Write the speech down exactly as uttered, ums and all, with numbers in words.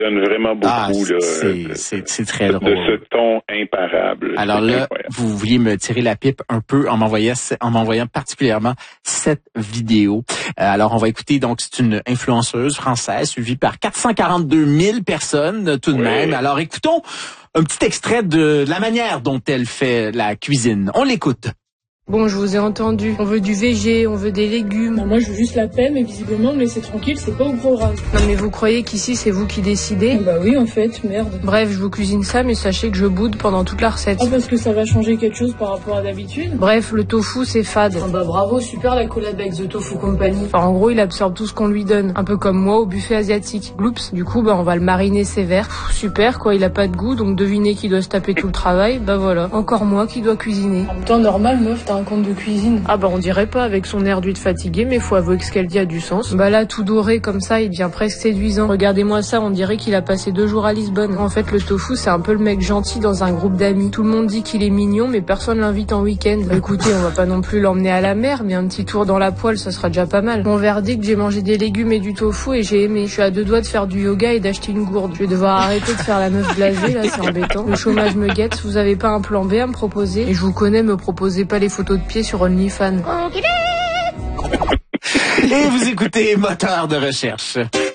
donne vraiment beaucoup ah, là, c'est, c'est, c'est très drôle. De ce ton imparable. Alors c'est là, incroyable. vous vouliez me tirer la pipe un peu en m'envoyant, en m'envoyant particulièrement cette vidéo. Euh, alors, on va écouter, donc, c'est une influenceuse française suivie par quatre cent quarante-deux mille personnes tout de oui. même. Alors, écoutons un petit extrait de la manière dont elle fait la cuisine. On l'écoute. Bon, je vous ai entendu. On veut du végé, on veut des légumes. Non, moi, je veux juste la paix, mais visiblement, me laisser tranquille, c'est pas au programme. Non, mais vous croyez qu'ici, c'est vous qui décidez? Bah oui, en fait, merde. Bref, je vous cuisine ça, mais sachez que je boude pendant toute la recette. Ah, parce que ça va changer quelque chose par rapport à d'habitude? Bref, le tofu, c'est fade. Ah bah bravo, super la collab avec The Tofu Company. Enfin, en gros, il absorbe tout ce qu'on lui donne. Un peu comme moi au buffet asiatique. Gloops. Du coup, bah, on va le mariner sévère. Pff, super, quoi, il a pas de goût, donc devinez qui doit se taper tout le travail. Bah voilà, encore moi qui dois cuisiner. En même temps, normal, meuf, t'as un compte de cuisine. Ah bah on dirait pas avec son air d'huile fatigué, mais faut avouer que ce qu'elle dit a du sens. Bah là, tout doré comme ça, il devient presque séduisant. Regardez-moi ça, on dirait qu'il a passé deux jours à Lisbonne. En fait, le tofu, c'est un peu le mec gentil dans un groupe d'amis. Tout le monde dit qu'il est mignon, mais personne l'invite en week-end. Bah, écoutez, on va pas non plus l'emmener à la mer, mais un petit tour dans la poêle, ça sera déjà pas mal. Mon verdict, j'ai mangé des légumes et du tofu et j'ai aimé. Je suis à deux doigts de faire du yoga et d'acheter une gourde. Je vais devoir arrêter de faire la meuf blasée, là, c'est embêtant. Le chômage me guette, vous avez pas un plan B à me proposer? Et je vous connais, me proposez pas les photos de pied sur OnlyFans. Et vous écoutez Moteur de recherche.